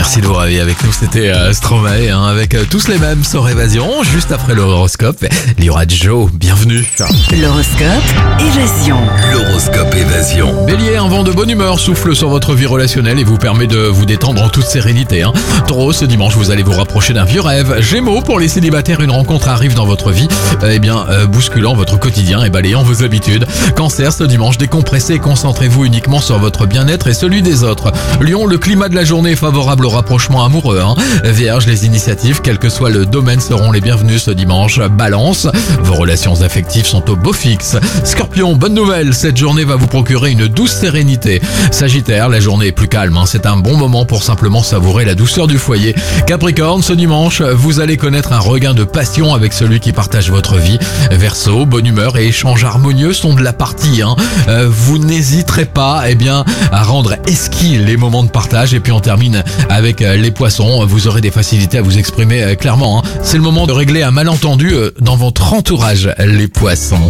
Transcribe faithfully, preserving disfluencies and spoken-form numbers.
Merci de vous réveiller avec nous, c'était euh, Stromae, hein, avec euh, tous les mêmes sur Évasion. Juste après l'horoscope, il y aura Joe, bienvenue. L'horoscope Évasion. L'horoscope Évasion. Bélier, un vent de bonne humeur souffle sur votre vie relationnelle et vous permet de vous détendre en toute sérénité. Hein. Taureau, ce dimanche, vous allez vous rapprocher d'un vieux rêve. Gémeaux, pour les célibataires, une rencontre arrive dans votre vie, euh, eh bien, euh, bousculant votre quotidien et balayant vos habitudes. Cancer, ce dimanche, décompressez et concentrez-vous uniquement sur votre bien-être et celui des autres. Lion, le climat de la journée est favorable au rapprochement amoureux. Hein. Vierge, les initiatives, quel que soit le domaine, seront les bienvenues ce dimanche. Balance, vos relations affectives sont au beau fixe. Scorpion, bonne nouvelle, cette journée va vous procurer une douce sérénité. Sagittaire, la journée est plus calme, hein. C'est un bon moment pour simplement savourer la douceur du foyer. Capricorne, ce dimanche, vous allez connaître un regain de passion avec celui qui partage votre vie. Verseau, bonne humeur et échanges harmonieux sont de la partie. Hein. Euh, vous n'hésiterez pas eh bien, à rendre esquis les moments de partage. Et puis on termine avec les poissons. Vous aurez des facilités à vous exprimer clairement. Hein. C'est le moment de régler un malentendu dans votre entourage, les poissons.